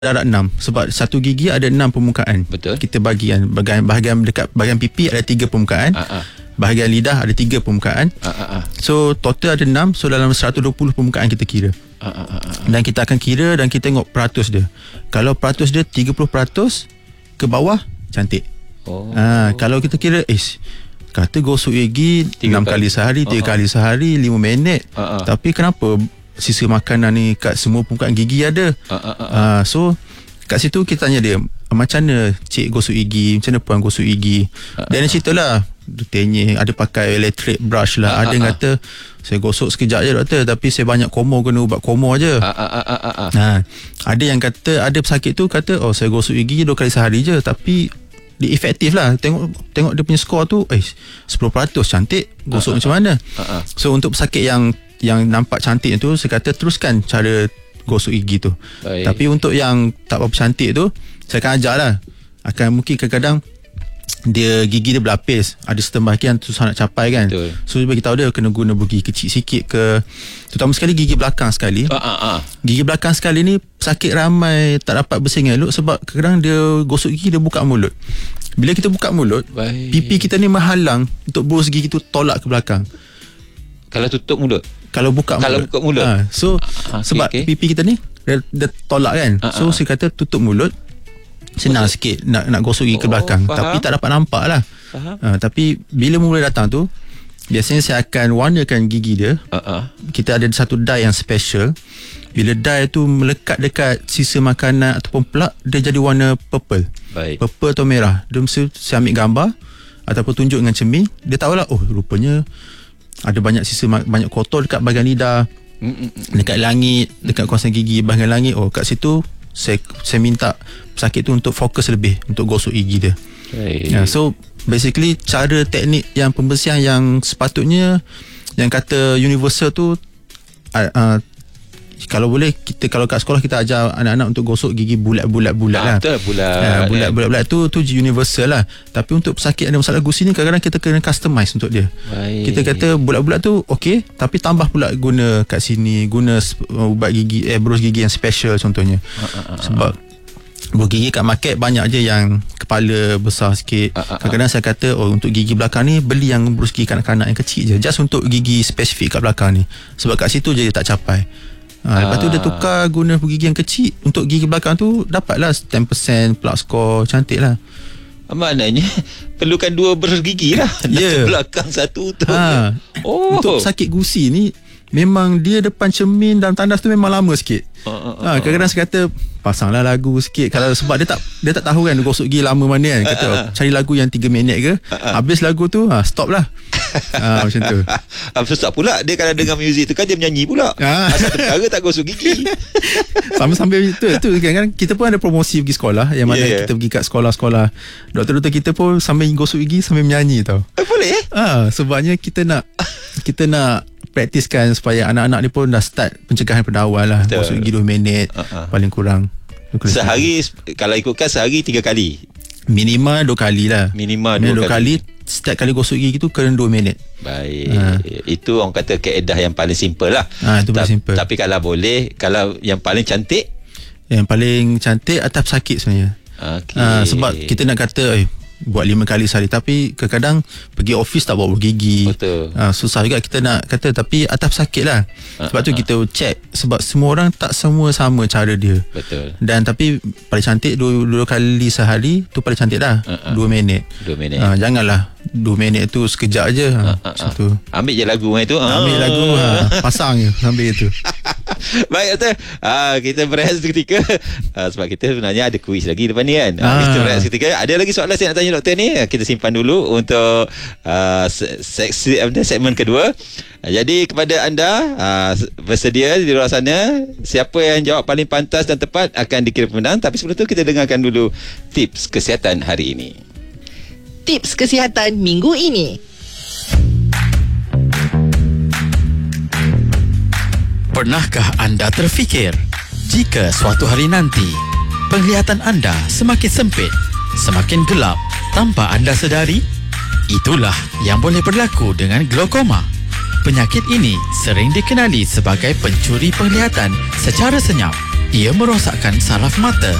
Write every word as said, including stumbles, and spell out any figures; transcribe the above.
darab enam sebab satu gigi ada enam permukaan. Betul. Kita bagi kan bahagian, bahagian dekat bahagian pipi ada tiga permukaan. Uh-uh. Bahagian lidah ada tiga permukaan. Uh-uh. So total ada enam. So dalam seratus dua puluh permukaan kita kira. Uh-uh. Dan kita akan kira dan kita tengok peratus dia. Kalau peratus dia tiga puluh peratus ke bawah, cantik. Oh. Ha, kalau kita kira eh kata gosok gigi enam kali sehari, tiga uh-uh. kali sehari, lima minit. Uh-uh. Tapi kenapa sisa makanan ni kat semua permukaan gigi ada? Uh, uh, uh, uh. Uh, so kat situ kita tanya dia, macam mana cik gosok gigi, macam mana puan gosok gigi. uh, Dia uh, nak cerita lah, dia tanya, ada pakai electric brush lah. uh, Ada uh, yang kata saya gosok sekejap je doktor, tapi saya banyak komo, kena ubat komo je. uh, uh, uh, uh, uh. Uh, Ada yang kata, ada pesakit tu kata, oh saya gosok gigi dua kali sehari je, tapi dia efektif lah. Tengok tengok dia punya skor tu, eh sepuluh peratus, cantik. Gosok uh, uh, macam mana. uh, uh. So untuk pesakit yang yang nampak cantik tu, saya kata teruskan cara gosok gigi tu. Baik. Tapi untuk yang tak berapa cantik tu, saya akan ajar lah. Akan mungkin kadang-kadang dia gigi dia berlapis, ada setengah bahagian susah nak capai kan. Betul. So bagi tahu dia kena guna gigi kecil sikit ke, terutama sekali gigi belakang sekali. uh, uh, uh. Gigi belakang sekali ni sakit ramai tak dapat bersih dengan elok, sebab kadang dia gosok gigi, dia buka mulut. Bila kita buka mulut, baik, pipi kita ni menghalang untuk burus gigi tu tolak ke belakang. Kalau tutup mulut, kalau buka kalau mulut, buka mulut. Ha, so ha, okay, sebab okay. pipi kita ni dia, dia tolak kan. Ha, so ha. saya kata tutup mulut, senang Betul. sikit nak nak gosok gigi oh, ke belakang. Faham. Tapi tak dapat nampak lah. Ha, tapi bila mula datang tu, biasanya saya akan warnakan gigi dia. uh-uh. Kita ada satu dye yang special. Bila dye tu melekat dekat sisa makanan ataupun plak, dia jadi warna purple. Baik. Purple atau merah. Dia mesti saya ambil gambar ataupun tunjuk dengan cermin, dia tahulah, oh rupanya ada banyak sisa, banyak kotor dekat bahagian lidah, dekat langit, dekat kawasan gigi bahagian langit. Oh kat situ saya saya minta pesakit tu untuk fokus lebih untuk gosok gigi dia. Hey. Yeah, so basically cara teknik yang pembersihan yang sepatutnya yang kata universal tu, uh, uh, kalau boleh kita, kalau kat sekolah kita ajar anak-anak untuk gosok gigi bulat-bulat-bulat ah, lah. Betul, bulat. Uh, bulat-bulat tu tu universal lah. Tapi untuk pesakit ada masalah gusi ni, kadang-kadang kita kena customize untuk dia. Baik. Kita kata bulat-bulat tu okey, tapi tambah pula guna kat sini, guna ubat gigi, eh berus gigi yang special contohnya. Uh, uh, uh, Sebab berus gigi kat market banyak je yang kepala besar sikit. Uh, uh, uh. Kadang-kadang saya kata, oh untuk gigi belakang ni beli yang berus gigi kanak-kanak yang kecil je, just untuk gigi spesifik kat belakang ni. Sebab kat situ je dia tak capai. Ha, lepas tu dia tukar guna gigi yang kecil, untuk gigi belakang tu dapatlah sepuluh peratus plus score, cantik lah. Maknanya perlukan dua berus gigi lah. Ya, yeah. Belakang satu tu. Ha. Oh. Untuk sakit gusi ni memang dia depan cermin dan tandas tu memang lama sikit. Uh, uh, uh, ha, kadang-kadang saya kata pasanglah lagu sikit. Kalau sebab dia tak dia tak tahu kan gosok gigi lama mana kan. Kata uh, uh, cari lagu yang tiga minit ke. Uh, uh. Habis lagu tu ha, stop lah. Ha, macam tu. Susah pula dia kalau dengar muzik tu kan dia menyanyi pula. Ha. Asal perkara tak gosok gigi. Sambil-sambil tu tu kan kita pun ada promosi pergi sekolah, yang mana yeah, kita pergi kat sekolah-sekolah. Doktor-doktor kita pun sambil gosok gigi sambil menyanyi tau. Eh, boleh eh? Ha, sebabnya kita nak kita nak praktiskan supaya anak-anak ni pun dah start pencegahan pada awal lah. Betul. Gosok gigi dua minit uh-huh. paling kurang. Sehari kalau ikutkan sehari tiga kali. Minimal dua kali lah. Minimal dua, dua kali. kali. Setiap kali gosok gigi tu kena dua minit. Baik. Ha. Itu orang kata kaedah yang paling simple lah. Ha, itu paling Ta- simple. Tapi kalau boleh, kalau yang paling cantik, yang paling cantik atas pesakit sebenarnya. Okay. Ha, sebab kita nak kata eh, buat lima kali sehari, tapi kadang-kadang pergi office tak bawa gigi. Betul. Ha, susah juga kita nak kata, tapi atas pesakit lah. Sebab ha, tu ha. kita check, sebab semua orang tak semua sama cara dia. Betul. Dan tapi paling cantik dua, dua kali sehari tu paling cantik dah. Ha, ha. Dua minit. Dua minit. Ha, janganlah dua minit tu sekejap je. Ha, ha, ha. Ambil je lagu itu. Ambil ha. lagu, ha. pasang je sambil itu. Baik doktor, ha, kita berehat seketika ha, sebab kita sebenarnya ada kuis lagi depan ni kan. Ha, ha. Kita berehat seketika. Ada lagi soalan saya nak tanya doktor ni, kita simpan dulu untuk uh, seksi, segmen kedua. Jadi kepada anda uh, bersedia di luar sana, siapa yang jawab paling pantas dan tepat akan dikira pemenang. Tapi sebelum tu kita dengarkan dulu tips kesihatan hari ini. Tips kesihatan minggu ini. Pernahkah anda terfikir, jika suatu hari nanti penglihatan anda semakin sempit, semakin gelap tanpa anda sedari? Itulah yang boleh berlaku dengan glaukoma. Penyakit ini sering dikenali sebagai pencuri penglihatan secara senyap. Ia merosakkan saraf mata